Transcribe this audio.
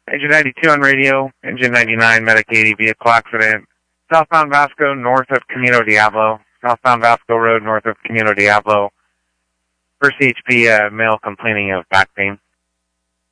Engine 92 on radio, Engine 99, Medic 80, vehicle accident. Southbound Vasco, north of Camino Diablo. Southbound Vasco Road, north of Camino Diablo. First HP, male complaining of back pain.